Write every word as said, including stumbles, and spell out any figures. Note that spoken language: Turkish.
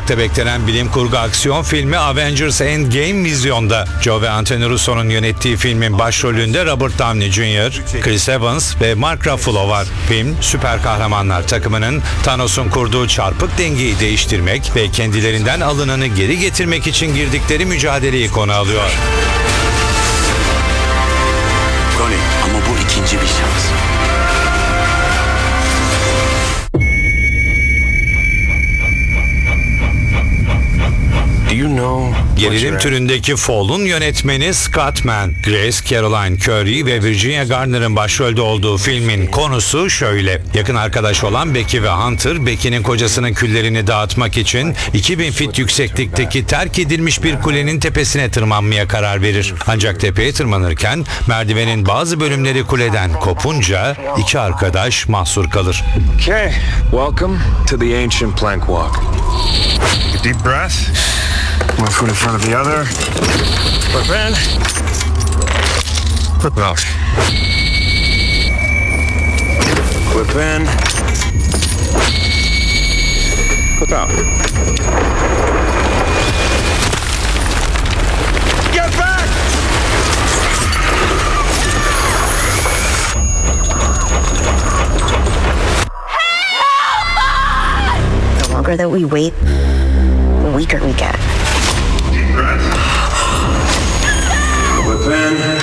merakla beklenen bilim kurgu aksiyon filmi Avengers Endgame vizyonda. Joe ve Anthony Russo'nun yönettiği filmin başrolünde Robert Downey Junior, Chris Evans ve Mark Ruffalo var. Film, süper kahramanlar takımının Thanos'un kurduğu çarpık dengeyi değiştirmek ve kendilerinden alınanı geri getirmek için girdikleri mücadeleyi konu alıyor. Tony, ama bu ikinci bir şans. Do you know Gerilim türündeki Fall'un yönetmeni Scott Mann, Grace Caroline Curry ve Virginia Garner'ın başrolde olduğu filmin konusu şöyle. Yakın arkadaş olan Becky ve Hunter, Becky'nin kocasının küllerini dağıtmak için iki bin fit yükseklikteki terk edilmiş bir kulenin tepesine tırmanmaya karar verir. Ancak tepeye tırmanırken merdivenin bazı bölümleri kuleden kopunca iki arkadaş mahsur kalır. Okay, welcome to the ancient plank walk. Deep breath. One foot in front of the other. Flip in. Flip out. Flip in. Flip out. Get back! The longer that we wait, the weaker we get. Deep breath. Flip in.